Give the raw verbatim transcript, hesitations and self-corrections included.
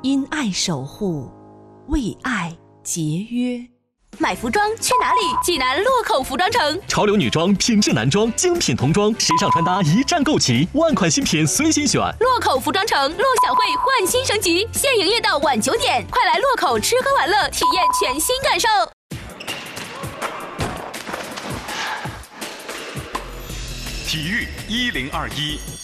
因爱守护，为爱节约。 买服装去哪里？济南洛口服装城， 潮流女装、品质男装、精品童装、时尚穿搭一站购齐，万款新品随心选。 洛口服装城，洛小慧焕新升级，现营业到晚九点，快来洛口吃喝玩乐，体验全新感受。 体育一零二一。